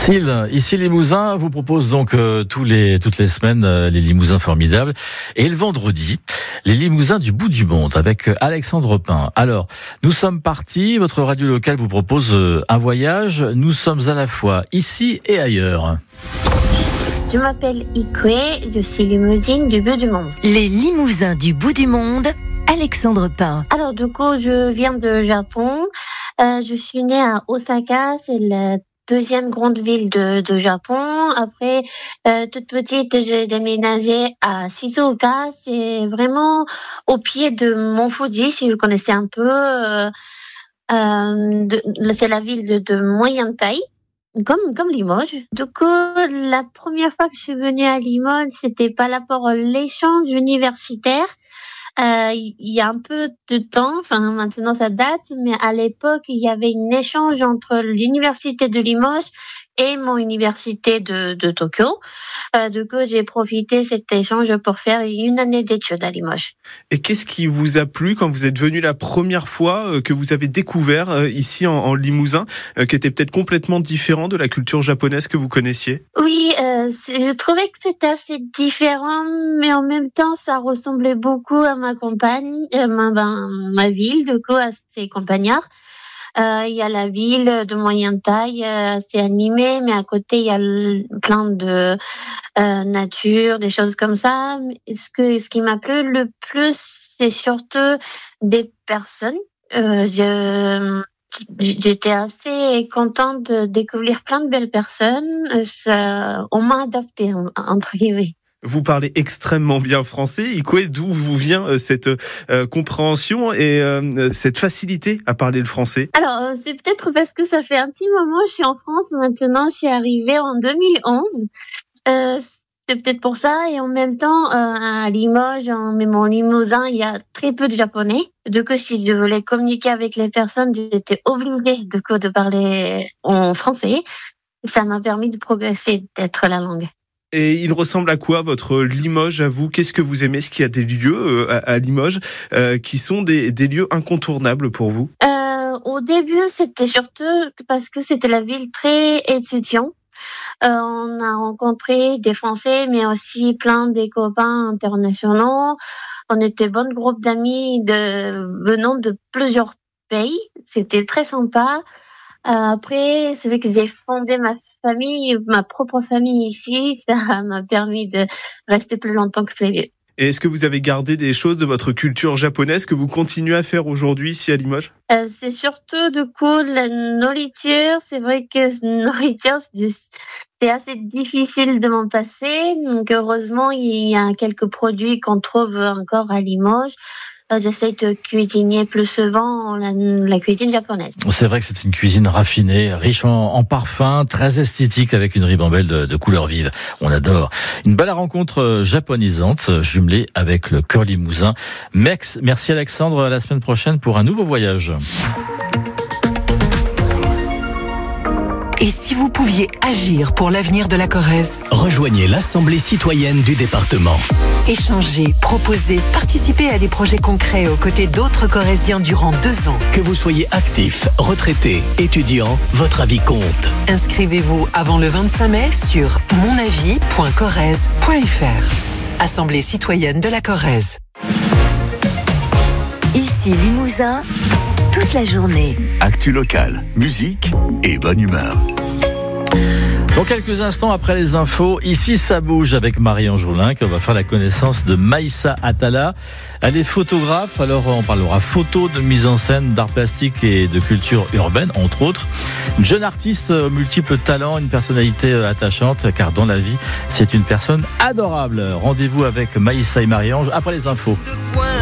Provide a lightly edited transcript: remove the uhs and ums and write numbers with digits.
Syl, ici Limousin, vous propose donc toutes les semaines les Limousins formidables. Et le vendredi, les Limousins du bout du monde avec Alexandre Pin. Alors, nous sommes partis, votre radio locale vous propose un voyage. Nous sommes à la fois ici et ailleurs. Je m'appelle Ikwe, je suis limousine du bout du monde. Les Limousins du bout du monde, Alexandre Pin. Alors du coup, je viens de Japon. Je suis née à Osaka, c'est la deuxième grande ville de Japon. Après, toute petite, j'ai déménagé à Shizuoka. C'est vraiment au pied de Mont Fuji, si vous connaissez un peu. C'est la ville de moyenne taille. Comme Limoges. Du coup, la première fois que je suis venue à Limoges, c'était par rapport à l'échange universitaire. Il y a un peu de temps, enfin maintenant ça date, mais à l'époque, il y avait un échange entre l'université de Limoges et mon université de Tokyo. Du coup, j'ai profité de cet échange pour faire une année d'études à Limoges. Et qu'est-ce qui vous a plu quand vous êtes venu la première fois, que vous avez découvert ici en Limousin, qui était peut-être complètement différent de la culture japonaise que vous connaissiez ? Oui, je trouvais que c'était assez différent, mais en même temps, ça ressemblait beaucoup à ma campagne, ma ville, du coup, à ses campagnards. Il y a la ville de moyenne taille, assez animée, mais à côté, il y a plein de nature, des choses comme ça. Ce qui m'a plu le plus, c'est surtout des personnes. J'étais assez contente de découvrir plein de belles personnes. On m'a adoptée, entre guillemets. Vous parlez extrêmement bien français. Ikwe, d'où vous vient cette compréhension et cette facilité à parler le français ? Alors, c'est peut-être parce que ça fait un petit moment que je suis en France maintenant. Je suis arrivée en 2011. C'est peut-être pour ça. Et en même temps, à Limoges, même en Limousin, il y a très peu de Japonais. Du coup, si je voulais communiquer avec les personnes, j'étais obligée de parler en français. Ça m'a permis de progresser, d'être la langue. Et il ressemble à quoi votre Limoges à vous ? Qu'est-ce que vous aimez ? Est-ce qu'il y a des lieux à Limoges qui sont des lieux incontournables pour vous ? Au début, c'était surtout parce que c'était la ville très étudiante. On a rencontré des Français, mais aussi plein de copains internationaux. On était bon groupe d'amis venant de plusieurs pays. C'était très sympa. Après, c'est vrai que j'ai fondé ma propre famille ici. Ça m'a permis de rester plus longtemps que prévu. Et est-ce que vous avez gardé des choses de votre culture japonaise que vous continuez à faire aujourd'hui ici à Limoges ? C'est surtout du coup la nourriture. C'est vrai que la nourriture, c'est assez difficile de m'en passer. Donc heureusement, il y a quelques produits qu'on trouve encore à Limoges. J'essaie de cuisiner plus souvent la cuisine japonaise. C'est vrai que c'est une cuisine raffinée, riche en parfums, très esthétique avec une ribambelle de couleurs vives. On adore. Une belle rencontre japonisante jumelée avec le cœur limousin. Merci Alexandre, à la semaine prochaine pour un nouveau voyage. Et si vous pouviez agir pour l'avenir de la Corrèze ? Rejoignez l'Assemblée citoyenne du département. Échangez, proposez, participez à des projets concrets aux côtés d'autres Corréziens durant 2 ans. Que vous soyez actif, retraité, étudiant, votre avis compte. Inscrivez-vous avant le 25 mai sur monavis.corrèze.fr. Assemblée citoyenne de la Corrèze. Ici Limousin, toute la journée. Actu locale, musique et bonne humeur. Dans quelques instants après les infos, ici ça bouge avec Marie-Ange Rollin, qui va faire la connaissance de Maïssa Atala. Elle est photographe, alors on parlera photo, de mise en scène, d'art plastique et de culture urbaine, entre autres. Une jeune artiste aux multiples talents, une personnalité attachante, car dans la vie, c'est une personne adorable. Rendez-vous avec Maïssa et Marie-Ange après les infos.